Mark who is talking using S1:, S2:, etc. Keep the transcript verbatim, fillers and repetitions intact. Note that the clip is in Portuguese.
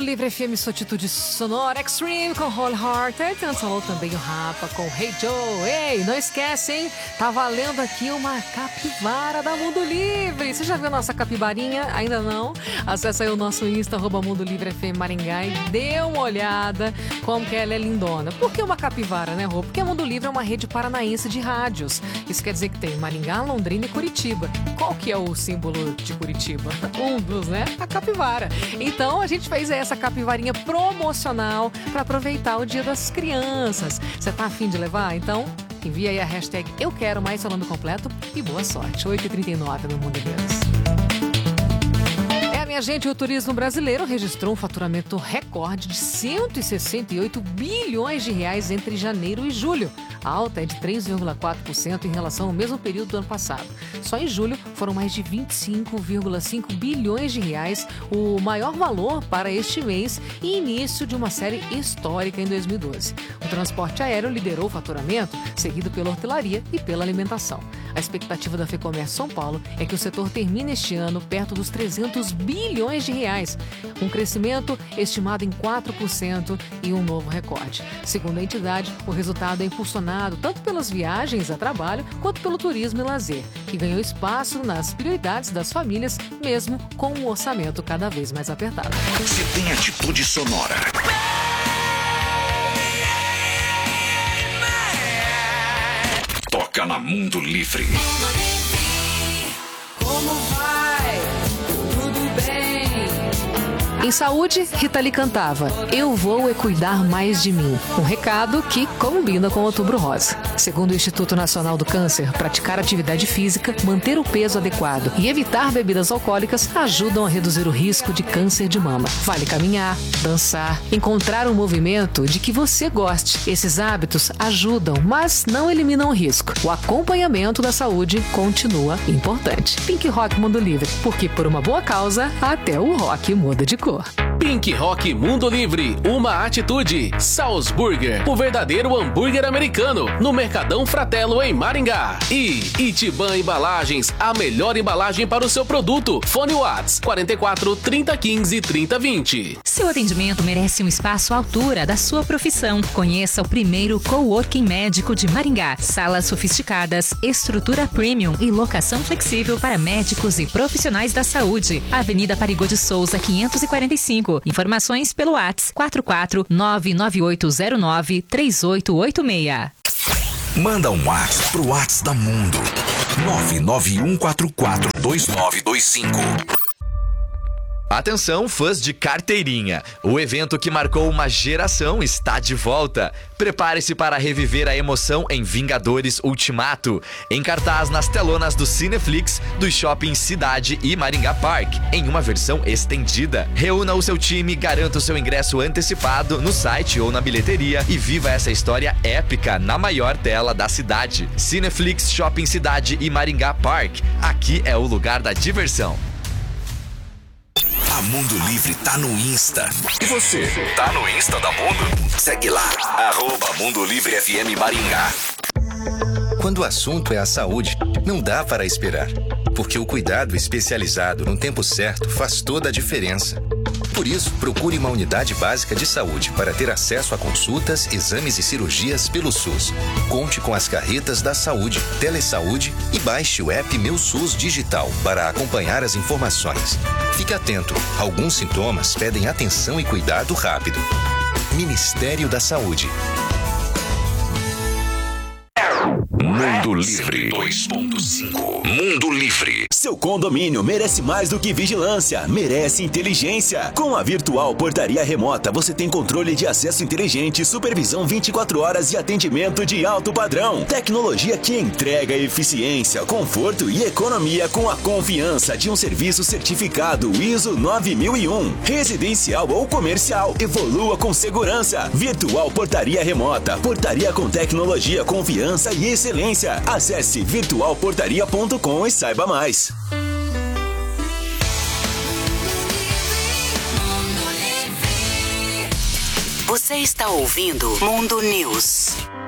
S1: Livre F M, sua atitude sonora Extreme com Wholehearted. Antes falou também o Rapa com Hey Joe. Ei, não esquece, hein? Tá valendo aqui uma capivara da Mundo Livre. Você já viu a nossa capibarinha? Ainda não? Acesse aí o nosso Insta, arroba Mundo Livre F M Maringá, e dê uma olhada como que ela é lindona. Por que uma capivara, né, Rô? Porque a Mundo Livre é uma rede paranaense de rádios. Isso quer dizer que tem Maringá, Londrina e Curitiba. Qual que é o símbolo de Curitiba? Um dos, né? A capivara. Então a gente fez essa capivarinha promocional para aproveitar o Dia das Crianças. Você tá afim de levar? Então envia aí a hashtag Eu Quero Mais Falando Completo e boa sorte. oito e trinta e nove no Mundo Deus. Minha gente, o turismo brasileiro registrou um faturamento recorde de cento e sessenta e oito bilhões de reais entre janeiro e julho. A alta é de três vírgula quatro por cento em relação ao mesmo período do ano passado. Só em julho foram mais de vinte e cinco vírgula cinco bilhões de reais, o maior valor para este mês e início de uma série histórica em dois mil e doze. O transporte aéreo liderou o faturamento, seguido pela hotelaria e pela alimentação. A expectativa da FEComércio São Paulo é que o setor termine este ano perto dos trezentos bilhões de reais, um crescimento estimado em quatro por cento e um novo recorde. Segundo a entidade, o resultado é impulsionado tanto pelas viagens a trabalho quanto pelo turismo e lazer, que ganhou espaço nas prioridades das famílias, mesmo com um orçamento cada vez mais apertado.
S2: Você tem atitude sonora. Toca na Mundo Livre.
S1: Como vai? Tudo bem? Em saúde, Rita Lee cantava Eu vou é cuidar mais de mim. Um recado que combina com o Outubro Rosa. Segundo o Instituto Nacional do Câncer, praticar atividade física, manter o peso adequado e evitar bebidas alcoólicas ajudam a reduzir o risco de câncer de mama. Vale caminhar, dançar, encontrar um movimento de que você goste. Esses hábitos ajudam, mas não eliminam o risco. O acompanhamento da saúde continua importante. Pink Rock Mundo Livre, porque por uma boa causa, até o rock muda de cor.
S3: Pink Rock Mundo Livre, uma atitude. Salzburger, o verdadeiro hambúrguer americano, no Mercadão Fratello em Maringá. E Itiban Embalagens, a melhor embalagem para o seu produto. Fone Whats quarenta e quatro, trinta, quinze, trinta, vinte.
S4: Seu atendimento merece um espaço à altura da sua profissão. Conheça o primeiro coworking médico de Maringá. Salas sofisticadas, estrutura premium e locação flexível para médicos e profissionais da saúde. Avenida Parigô de Souza, quinhentos e quarenta e cinco. Informações pelo Whats quatro quatro nove nove oito zero nove três oito oito seis.
S2: Manda um WhatsApp pro WhatsApp da Mundo. nove nove um quatro quatro dois nove dois cinco.
S5: Atenção, fãs de carteirinha! O evento que marcou uma geração está de volta. Prepare-se para reviver a emoção em Vingadores Ultimato, em cartaz nas telonas do Cineflix, do Shopping Cidade e Maringá Park, em uma versão estendida. Reúna o seu time, garanta o seu ingresso antecipado no site ou na bilheteria e viva essa história épica na maior tela da cidade. Cineflix, Shopping Cidade e Maringá Park. Aqui é o lugar da diversão.
S2: A Mundo Livre tá no Insta. E você, tá no Insta da Mundo? Segue lá, arroba Mundo Livre F M Maringá.
S6: Quando o assunto é a saúde, não dá para esperar. Porque o cuidado especializado no tempo certo faz toda a diferença. Por isso, procure uma unidade básica de saúde para ter acesso a consultas, exames e cirurgias pelo SUS. Conte com as carretas da saúde, Telesaúde e baixe o app Meu SUS Digital para acompanhar as informações. Fique atento, alguns sintomas pedem atenção e cuidado rápido. Ministério da Saúde.
S2: Mundo Livre dois ponto cinco. Mundo Livre.
S7: Seu condomínio merece mais do que vigilância, merece inteligência. Com a Virtual Portaria Remota, você tem controle de acesso inteligente, supervisão vinte e quatro horas e atendimento de alto padrão. Tecnologia que entrega eficiência, conforto e economia com a confiança de um serviço certificado I S O nove mil e um. Residencial ou comercial, evolua com segurança. Virtual Portaria Remota, portaria com tecnologia, confiança e excelência. Acesse virtual portaria ponto com e saiba mais.
S8: Você está ouvindo Mundo News.